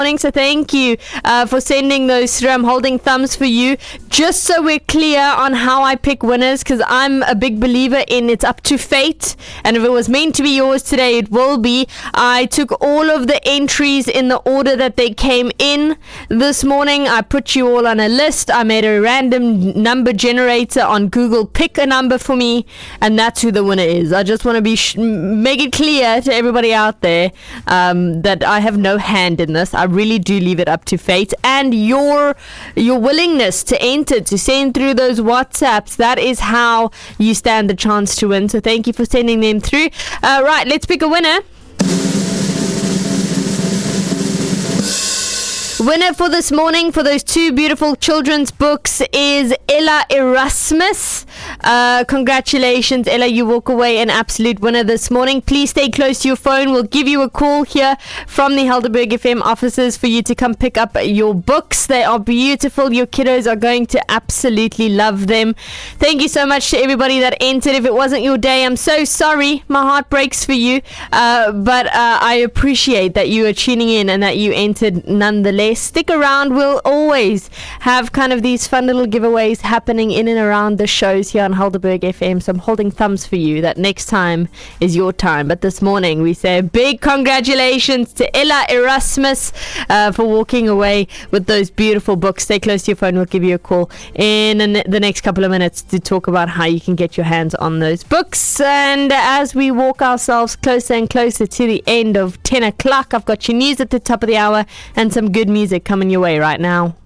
So thank you for sending those through. I'm holding thumbs for you. Just so we're clear on how I pick winners, because I'm a big believer in it's up to fate. And if it was meant to be yours today, it will be. I took all of the entries in the order that they came in this morning. I put you all on a list. I made a random number generator on Google. Pick a number for me, and that's who the winner is. I just want to make it clear to everybody out there that I have no hand in this. I really do leave it up to fate and your willingness to enter, to send through those WhatsApps. That is how you stand the chance to win. So thank you for sending them through. Right, let's pick a winner. Winner for this morning for those two beautiful children's books is Ella Erasmus. Congratulations, Ella. You walk away an absolute winner this morning. Please stay close to your phone. We'll give you a call here from the Helderberg FM offices for you to come pick up your books. They are beautiful. Your kiddos are going to absolutely love them. Thank you so much to everybody that entered. If it wasn't your day, I'm so sorry. My heart breaks for you. But I appreciate that you are tuning in and that you entered nonetheless. Stick around. We'll always have kind of these fun little giveaways happening in and around the shows here on Helderberg FM. So I'm holding thumbs for you that next time is your time. But this morning we say a big congratulations to Ella Erasmus for walking away with those beautiful books. Stay close to your phone. We'll give you a call in the next couple of minutes to talk about how you can get your hands on those books. And as we walk ourselves closer and closer to the end of 10 o'clock, I've got your news at the top of the hour and some good music coming your way right now.